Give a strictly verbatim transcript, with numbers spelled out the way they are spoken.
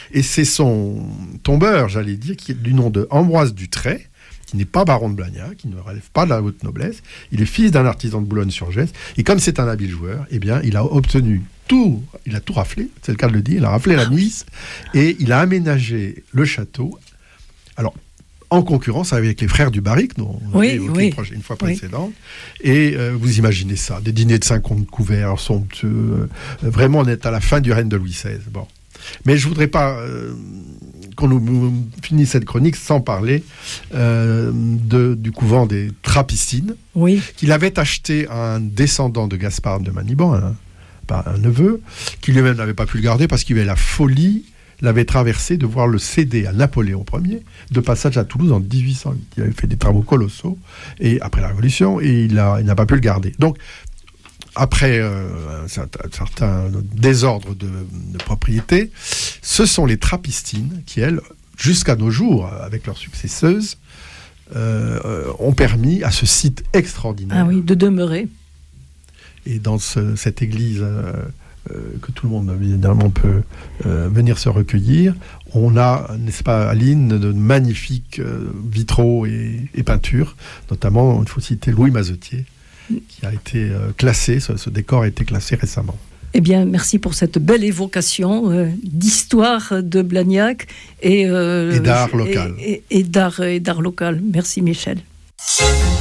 Et c'est son tombeur, j'allais dire, qui est du nom de Ambroise Dutray, qui n'est pas baron de Blagnac, qui ne relève pas de la haute noblesse. Il est fils d'un artisan de Boulogne-sur-Gesse. Et comme c'est un habile joueur, eh bien, il a obtenu tout, il a tout raflé, c'est le cas de le dire, il a raflé la Nuits, et il a aménagé le château. Alors, en concurrence avec les frères du Barrique, dont on oui, a évoqué oui, une fois oui. précédente. Et euh, vous imaginez ça, des dîners de cinquante couverts somptueux. Euh, vraiment, on est à la fin du règne de Louis seize. Bon. Mais je ne voudrais pas euh, qu'on nous, nous finisse cette chronique sans parler euh, de, du couvent des Trappistines, oui. qu'il avait acheté à un descendant de Gaspard de Maniban, un, un neveu, qui lui-même n'avait pas pu le garder parce qu'il avait la folie l'avait traversé de voir le céder à Napoléon Ier de passage à Toulouse en dix-huit cent huit. Il avait fait des travaux colossaux et après la Révolution et il, a, il n'a pas pu le garder. Donc, après euh, un certain désordre de, de propriété, ce sont les Trappistines qui, elles, jusqu'à nos jours, avec leurs successeuses, euh, ont permis à ce site extraordinaire ah oui, de demeurer. Et dans ce, cette église... Euh, Euh, que tout le monde évidemment peut euh, venir se recueillir. On a, n'est-ce pas, Aline, de magnifiques euh, vitraux et, et peintures, notamment, il faut citer Louis Mazetier, qui a été euh, classé, ce, ce décor a été classé récemment. Eh bien, merci pour cette belle évocation euh, d'histoire de Blagnac et, euh, et d'art local. Et, et, et, d'art, et d'art local. Merci Michel.